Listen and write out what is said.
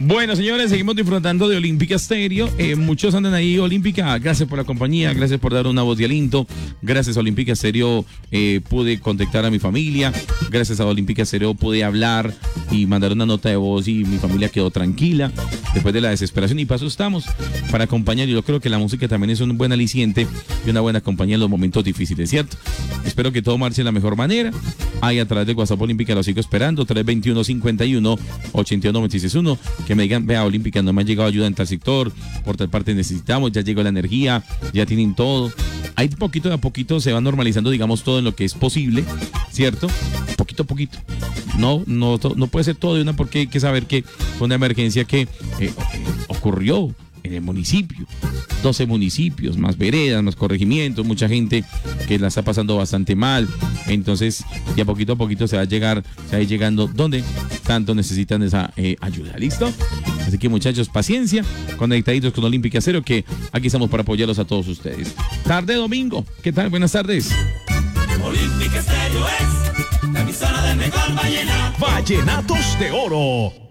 Bueno, señores, seguimos disfrutando de Olímpica Stereo. Muchos andan ahí, Olímpica. Gracias por la compañía, gracias por dar una voz de aliento. Gracias a Olímpica Stereo pude contactar a mi familia. Gracias a Olímpica Stereo pude hablar y mandar una nota de voz y mi familia quedó tranquila después de la desesperación. Y paso estamos para acompañar. Yo creo que la música también es un buen aliciente y una buena compañía en los momentos difíciles, ¿cierto? Espero que todo marche de la mejor manera. Ahí a través de WhatsApp Olímpica lo sigo esperando, 321-51-81-961. Que me digan, vea, Olímpica, no me ha llegado ayuda en tal sector, por tal parte necesitamos, ya llegó la energía, ya tienen todo. Ahí poquito a poquito se va normalizando, digamos, todo en lo que es posible, ¿cierto? Poquito a poquito. No puede ser todo de una, porque hay que saber que fue una emergencia que ocurrió en el municipio. 12 municipios, más veredas, más corregimientos, mucha gente que la está pasando bastante mal. Entonces, ya poquito a poquito se va a ir llegando donde tanto necesitan esa ayuda. ¿Listo? Así que, muchachos, paciencia, conectaditos con Olímpica Stereo, que aquí estamos para apoyarlos a todos ustedes. Tarde domingo, ¿qué tal? Buenas tardes. Olímpica Stereo es la emisora del mejor vallenato. Vallenatos de Oro.